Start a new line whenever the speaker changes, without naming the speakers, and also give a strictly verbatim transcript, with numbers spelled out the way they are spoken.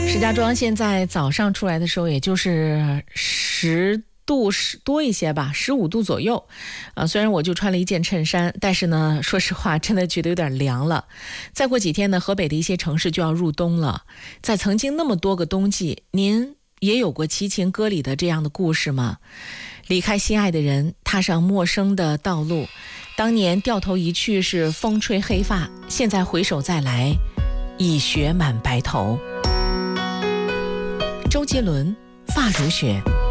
石家庄现在早上出来的时候，也就是十度多一些吧，十五度左右。啊，虽然我就穿了一件衬衫，但是呢，说实话，真的觉得有点凉了。再过几天呢，河北的一些城市就要入冬了。在曾经那么多个冬季，您也有过齐秦歌里的这样的故事吗？离开心爱的人，踏上陌生的道路。当年掉头一去是风吹黑发，现在回首再来，已雪满白头。周杰伦，发如雪。